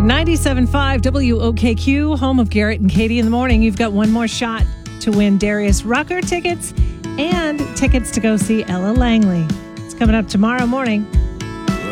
97.5 WOKQ, home of Garrett and Katie in the morning. You've got one more shot to win Darius Rucker tickets and tickets to go see Ella Langley. It's coming up tomorrow morning.